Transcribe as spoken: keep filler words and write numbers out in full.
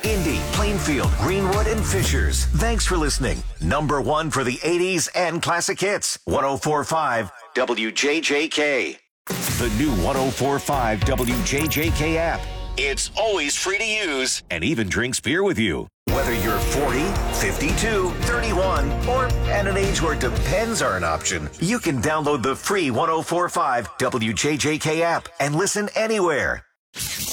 Indy, Plainfield, Greenwood, and Fishers. Thanks for listening. Number one for the eighties and classic hits. one oh four point five W J J K. The new one oh four point five W J J K app. It's always free to use and even drinks beer with you. Whether you're forty, fifty-two, thirty-one, or at an age where depends are an option, you can download the free one oh four point five W J J K app and listen anywhere.